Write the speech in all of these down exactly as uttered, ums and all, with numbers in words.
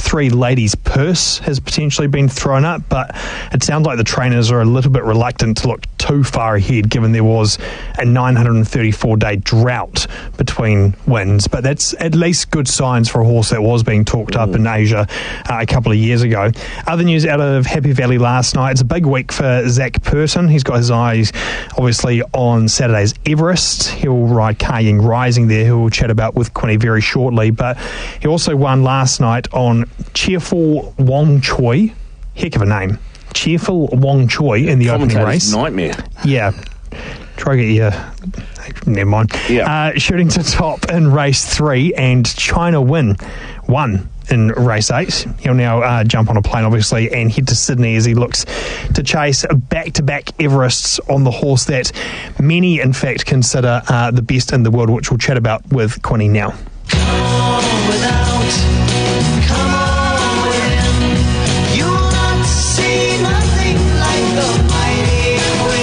three Ladies Purse has potentially been thrown up, but it sounds like the trainers are a little bit reluctant to look too far ahead, given there was a nine hundred thirty-four day drought between wins. But that's at least good signs for a horse that was being talked up in Asia uh, a couple of years ago. Other news out of Happy Valley last night. It's a big week for Zach Purton. He's got his eyes obviously on Saturday's Everest. He'll ride Kaying Rising there, who we'll chat about with Quinny very shortly. But he also won last night on Cheerful Wong Choi. Heck of a name. Cheerful Wong Choi in the opening race. Nightmare. Yeah. Try to get your... Never mind. Yeah. Uh, shooting to top in race three, and China Win won in race eight. He'll now uh, jump on a plane, obviously, and head to Sydney as he looks to chase back-to-back Everests on the horse that many, in fact, consider uh, the best in the world, which we'll chat about with Quinny now. Come on without, come on within. You will not see nothing like the mighty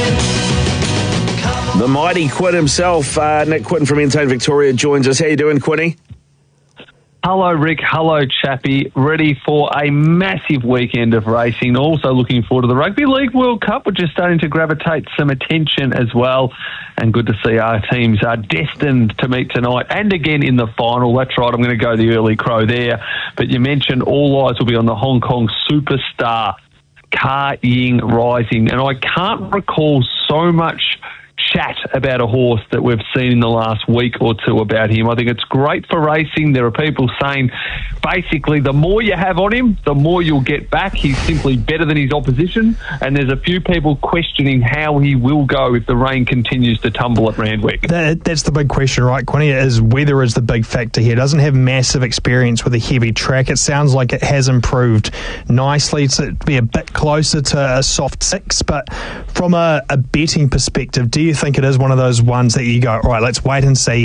Quinn. Come on. The mighty Quinn himself, uh, Nick Quinn from Entain Victoria, joins us. How you doing, Quinny? Hello, Rick. Hello, Chappie. Ready for a massive weekend of racing. Also looking forward to the Rugby League World Cup, which is starting to gravitate some attention as well. And good to see our teams are destined to meet tonight and again in the final. That's right, I'm going to go the early crow there. But you mentioned all eyes will be on the Hong Kong superstar, Kaying Rising. And I can't recall so much chat about a horse that we've seen in the last week or two about him. I think it's great for racing. There are people saying basically the more you have on him, the more you'll get back. He's simply better than his opposition, and there's a few people questioning how he will go if the rain continues to tumble at Randwick. That, that's the big question, right, Quinny, is weather is the big factor here. It doesn't have massive experience with a heavy track. It sounds like it has improved nicely to be a bit closer to a soft six, but from a, a betting perspective, do you think it is one of those ones that you go, all right, let's wait and see